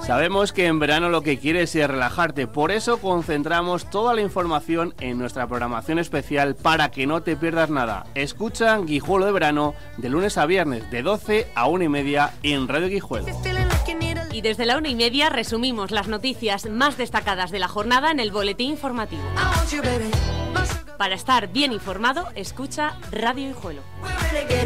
Sabemos que en verano lo que quieres es relajarte, por eso concentramos toda la información en nuestra programación especial para que no te pierdas nada. Escucha Guijuelo de Verano de lunes a viernes de 12 a 1:30 en Radio Guijuelo. Y desde la 1:30 resumimos las noticias más destacadas de la jornada en el boletín informativo. Para estar bien informado, escucha Radio Guijuelo.